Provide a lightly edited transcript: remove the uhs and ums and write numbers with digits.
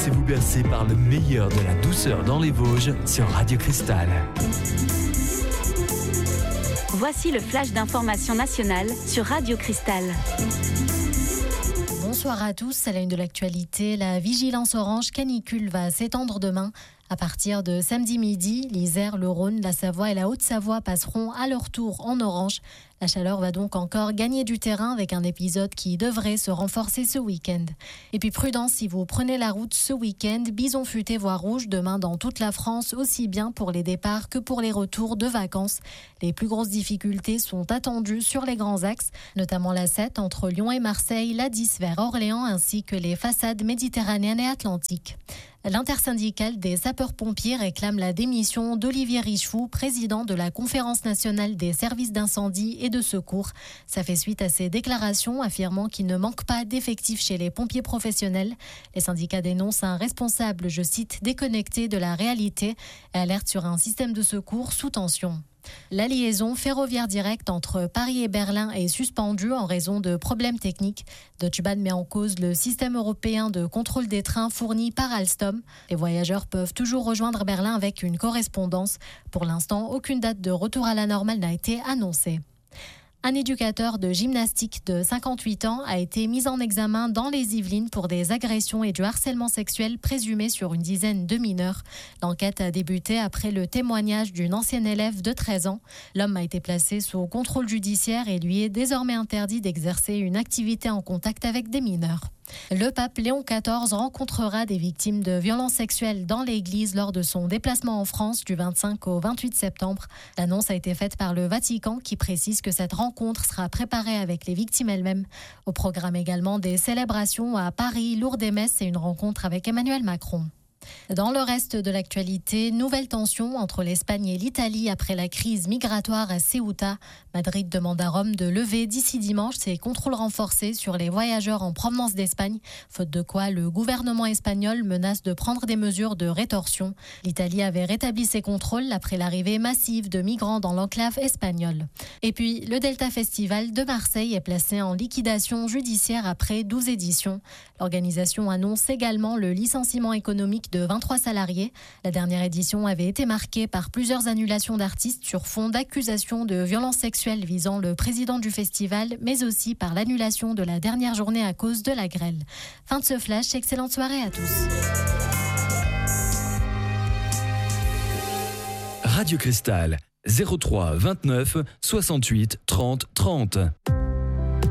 Laissez-vous bercer par le meilleur de la douceur dans les Vosges sur Radio Cristal. Voici le flash d'information nationale sur Radio Cristal. Bonsoir à tous, à la une de l'actualité, la vigilance orange canicule va s'étendre demain. À partir de samedi midi, l'Isère, le Rhône, la Savoie et la Haute-Savoie passeront à leur tour en orange. La chaleur va donc encore gagner du terrain avec un épisode qui devrait se renforcer ce week-end. Et puis prudence si vous prenez la route ce week-end, bison futé voire rouge demain dans toute la France, aussi bien pour les départs que pour les retours de vacances. Les plus grosses difficultés sont attendues sur les grands axes, notamment la 7 entre Lyon et Marseille, la 10 vers Orléans ainsi que les façades méditerranéennes et atlantiques. L'intersyndicale des sapeurs-pompiers réclame la démission d'Olivier Richefou, président de la Conférence nationale des services d'incendie et de secours. Ça fait suite à ses déclarations affirmant qu'il ne manque pas d'effectifs chez les pompiers professionnels. Les syndicats dénoncent un responsable, je cite, déconnecté de la réalité et alertent sur un système de secours sous tension. La liaison ferroviaire directe entre Paris et Berlin est suspendue en raison de problèmes techniques. Deutsche Bahn met en cause le système européen de contrôle des trains fourni par Alstom. Les voyageurs peuvent toujours rejoindre Berlin avec une correspondance. Pour l'instant, aucune date de retour à la normale n'a été annoncée. Un éducateur de gymnastique de 58 ans a été mis en examen dans les Yvelines pour des agressions et du harcèlement sexuel présumés sur une dizaine de mineurs. L'enquête a débuté après le témoignage d'une ancienne élève de 13 ans. L'homme a été placé sous contrôle judiciaire et lui est désormais interdit d'exercer une activité en contact avec des mineurs. Le pape Léon XIV rencontrera des victimes de violences sexuelles dans l'église lors de son déplacement en France du 25 au 28 septembre. L'annonce a été faite par le Vatican qui précise que cette rencontre sera préparée avec les victimes elles-mêmes. Au programme également des célébrations à Paris, Lourdes et Metz et une rencontre avec Emmanuel Macron. Dans le reste de l'actualité, nouvelle tension entre l'Espagne et l'Italie après la crise migratoire à Ceuta. Madrid demande à Rome de lever d'ici dimanche ses contrôles renforcés sur les voyageurs en provenance d'Espagne, faute de quoi le gouvernement espagnol menace de prendre des mesures de rétorsion. L'Italie avait rétabli ses contrôles après l'arrivée massive de migrants dans l'enclave espagnole. Et puis, le Delta Festival de Marseille est placé en liquidation judiciaire après 12 éditions. L'organisation annonce également le licenciement économique de 23 salariés. La dernière édition avait été marquée par plusieurs annulations d'artistes sur fond d'accusations de violences sexuelles visant le président du festival, mais aussi par l'annulation de la dernière journée à cause de la grêle. Fin de ce flash, excellente soirée à tous. Radio Cristal, 03 29 68 30 30.